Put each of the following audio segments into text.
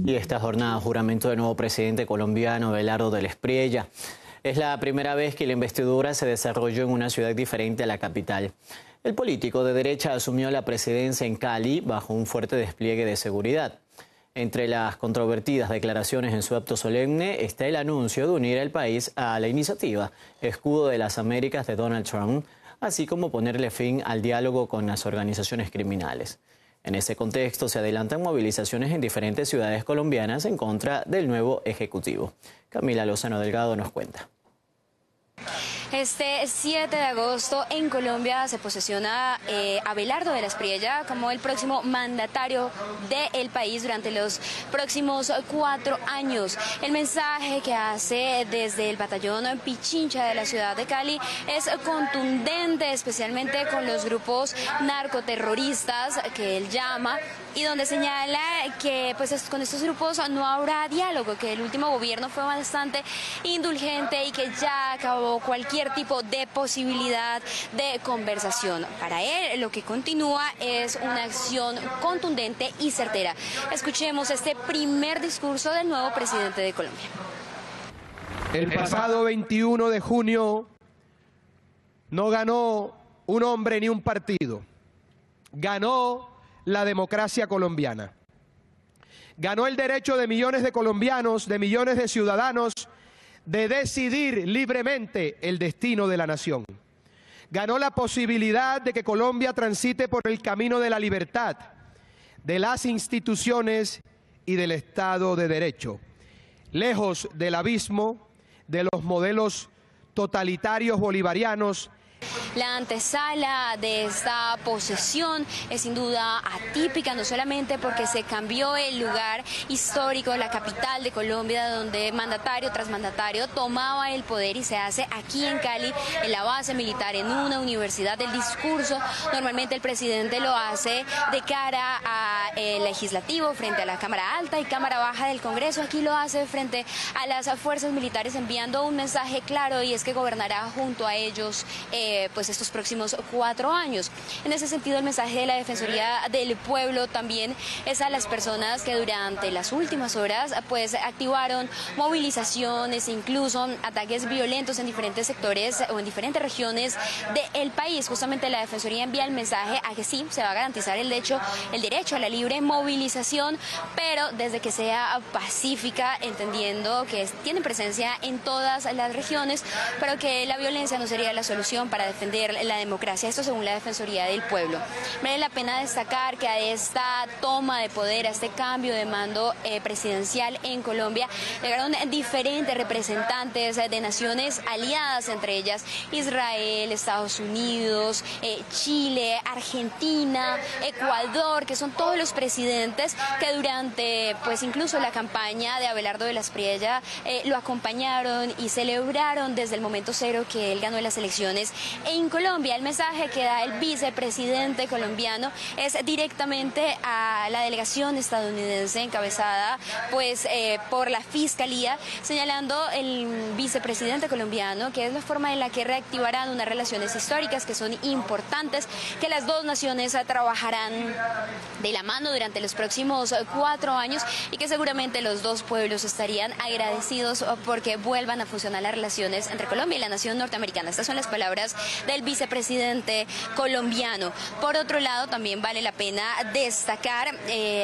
Y esta jornada juramento del nuevo presidente colombiano, Abelardo del Espriella. Es la primera vez que la investidura se desarrolló en una ciudad diferente a la capital. El político de derecha asumió la presidencia en Cali bajo un fuerte despliegue de seguridad. Entre las controvertidas declaraciones en su acto solemne está el anuncio de unir al país a la iniciativa Escudo de las Américas de Donald Trump, así como ponerle fin al diálogo con las organizaciones criminales. En ese contexto se adelantan movilizaciones en diferentes ciudades colombianas en contra del nuevo Ejecutivo. Camila Lozano Delgado nos cuenta. Este 7 de agosto en Colombia se posesiona Abelardo del Espriella como el próximo mandatario del país durante los próximos 4 años. El mensaje que hace desde el batallón Pichincha de la ciudad de Cali es contundente, especialmente con los grupos narcoterroristas que él llama, y donde señala que pues con estos grupos no habrá diálogo, que el último gobierno fue bastante indulgente y que ya acabó cualquier tipo de posibilidad de conversación. Para él, lo que continúa es una acción contundente y certera. Escuchemos este primer discurso del nuevo presidente de Colombia. El pasado 21 de junio no ganó un hombre ni un partido. Ganó la democracia colombiana. Ganó el derecho de millones de colombianos, de millones de ciudadanos, de decidir libremente el destino de la nación. Ganó la posibilidad de que Colombia transite por el camino de la libertad, de las instituciones y del Estado de Derecho, lejos del abismo de los modelos totalitarios bolivarianos. La antesala de esta posesión es sin duda atípica, no solamente porque se cambió el lugar histórico, la capital de Colombia, donde mandatario tras mandatario tomaba el poder, y se hace aquí en Cali, en la base militar, en una universidad. El discurso normalmente el presidente lo hace de cara al legislativo, frente a la Cámara Alta y Cámara Baja del Congreso. Aquí lo hace frente a las fuerzas militares, enviando un mensaje claro, y es que gobernará junto a ellos pues estos próximos 4 años. En ese sentido, el mensaje de la Defensoría del Pueblo también es a las personas que durante las últimas horas pues activaron movilizaciones, incluso ataques violentos en diferentes sectores o en diferentes regiones del país. Justamente la Defensoría envía el mensaje a que sí, se va a garantizar el derecho a la libre movilización, pero desde que sea pacífica, entendiendo que tienen presencia en todas las regiones, pero que la violencia no sería la solución para defender la democracia. Esto según la Defensoría del Pueblo. Vale la pena destacar que a esta toma de poder, a este cambio de mando presidencial en Colombia, llegaron diferentes representantes de naciones aliadas, entre ellas Israel, Estados Unidos, Chile, Argentina, Ecuador, que son todos los presidentes que durante pues incluso la campaña de Abelardo del Espriella lo acompañaron y celebraron desde el momento cero que él ganó las elecciones en Colombia. El mensaje que da el vicepresidente colombiano es directamente a la delegación estadounidense encabezada pues por la Fiscalía, señalando el vicepresidente colombiano que es la forma en la que reactivarán unas relaciones históricas que son importantes, que las dos naciones trabajarán de la mano durante los próximos 4 años, y que seguramente los dos pueblos estarían agradecidos porque vuelvan a funcionar las relaciones entre Colombia y la nación norteamericana. Estas son las palabras del vicepresidente colombiano. Por otro lado, también vale la pena destacar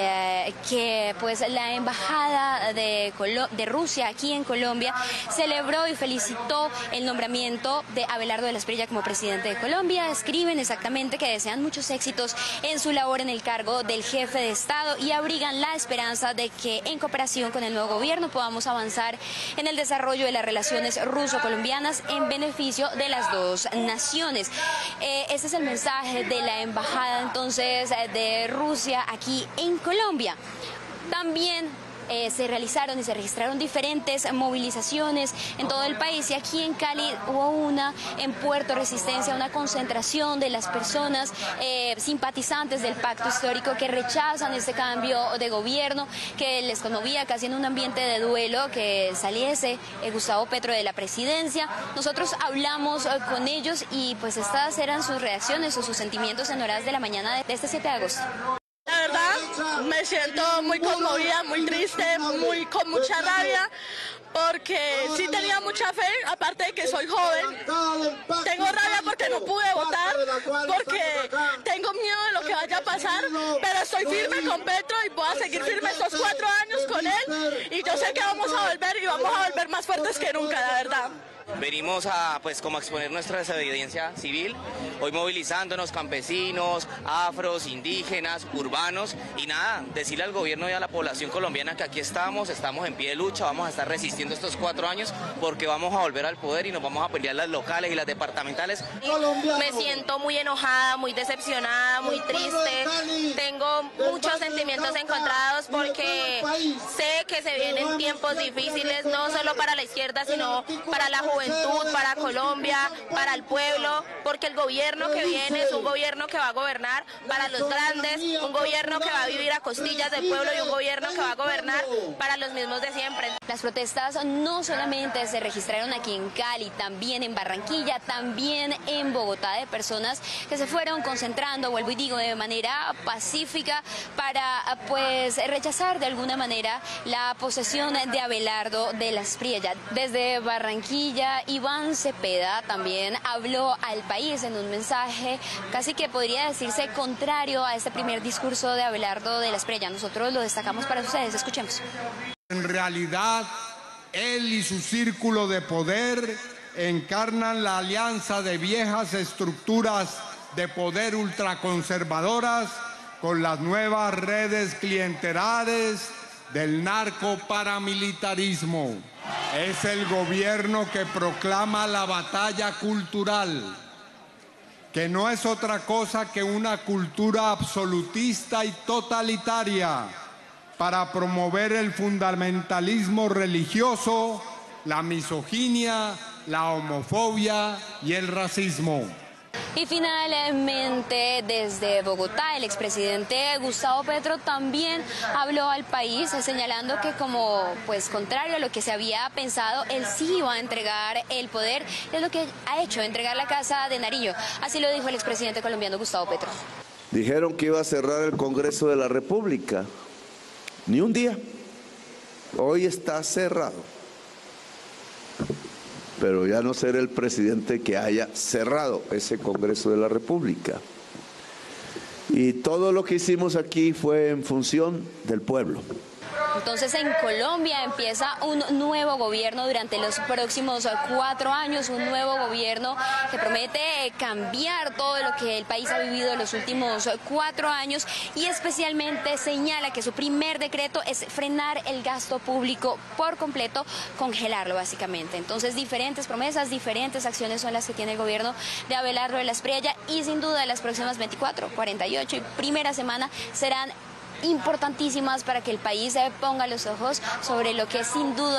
que pues la embajada de Rusia aquí en Colombia celebró y felicitó el nombramiento de Abelardo del Espriella como presidente de Colombia. Escriben exactamente que desean muchos éxitos en su labor en el cargo del jefe de Estado y abrigan la esperanza de que en cooperación con el nuevo gobierno podamos avanzar en el desarrollo de las relaciones ruso-colombianas en beneficio de las dos naciones. Este es el mensaje de la embajada entonces de Rusia aquí en Colombia. También se realizaron y se registraron diferentes movilizaciones en todo el país, y aquí en Cali hubo una en Puerto Resistencia, una concentración de las personas simpatizantes del pacto histórico que rechazan este cambio de gobierno, que les conmovía casi en un ambiente de duelo que saliese Gustavo Petro de la presidencia. Nosotros hablamos con ellos y pues estas eran sus reacciones o sus sentimientos en horas de la mañana de este 7 de agosto. La verdad, Me siento muy conmovida, muy triste, con mucha rabia, porque sí tenía mucha fe, aparte de que soy joven. Tengo rabia porque no pude votar, porque tengo miedo de lo que vaya a pasar, pero estoy firme con Petro y voy a seguir firme estos 4 años con él, y yo sé que vamos a volver y vamos a volver más fuertes que nunca, la verdad. Venimos a como a exponer nuestra desobediencia civil, hoy movilizándonos campesinos, afros, indígenas, urbanos, y nada, decirle al gobierno y a la población colombiana que aquí estamos en pie de lucha, vamos a estar resistiendo estos 4 años porque vamos a volver al poder y nos vamos a pelear las locales y las departamentales. Me siento muy enojada, muy decepcionada, muy triste, tengo muchos sentimientos encontrados porque sé que se vienen tiempos difíciles, no solo para la izquierda, sino para la juventud, para Colombia, para el pueblo, porque el gobierno que viene es un gobierno que va a gobernar para los grandes, un gobierno que va a vivir a costillas del pueblo y un gobierno que va a gobernar para los mismos de siempre. Las protestas no solamente se registraron aquí en Cali, también en Barranquilla, también en Bogotá, de personas que se fueron concentrando, vuelvo y digo, de manera pacífica para pues rechazar de alguna manera la posesión de Abelardo de las Espriella. Desde Barranquilla, Iván Cepeda también habló al país en un mensaje casi que podría decirse contrario a este primer discurso de Abelardo de las Espriella. Nosotros lo destacamos para ustedes, escuchemos. En realidad, él y su círculo de poder encarnan la alianza de viejas estructuras de poder ultraconservadoras con las nuevas redes clientelares del narcoparamilitarismo. Es el gobierno que proclama la batalla cultural, que no es otra cosa que una cultura absolutista y totalitaria para promover el fundamentalismo religioso, la misoginia, la homofobia y el racismo. Y finalmente, desde Bogotá, el expresidente Gustavo Petro también habló al país, señalando que como pues contrario a lo que se había pensado, él sí iba a entregar el poder, es lo que ha hecho, entregar la Casa de Nariño. Así lo dijo el expresidente colombiano Gustavo Petro. Dijeron que iba a cerrar el Congreso de la República. Ni un día. Hoy está cerrado. Pero ya no será el presidente que haya cerrado ese Congreso de la República. Y todo lo que hicimos aquí fue en función del pueblo. Entonces en Colombia empieza un nuevo gobierno durante los próximos 4 años, un nuevo gobierno que promete cambiar todo lo que el país ha vivido en los últimos 4 años y especialmente señala que su primer decreto es frenar el gasto público por completo, congelarlo básicamente. Entonces diferentes promesas, diferentes acciones son las que tiene el gobierno de Abelardo de la Espriella y sin duda las próximas 24, 48 y primera semana serán importantísimas para que el país ponga los ojos sobre lo que sin duda